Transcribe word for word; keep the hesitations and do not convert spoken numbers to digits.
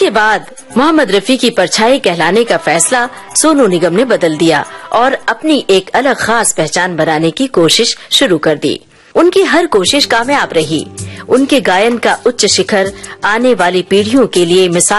इसके बाद मोहम्मद रफी की परछाई कहलाने का फैसला सोनू निगम ने बदल दिया और अपनी एक अलग खास पहचान बनाने की कोशिश शुरू कर दी। उनकी हर कोशिश कामयाब रही। उनके गायन का उच्च शिखर आने वाली पीढ़ियों के लिए मिसाल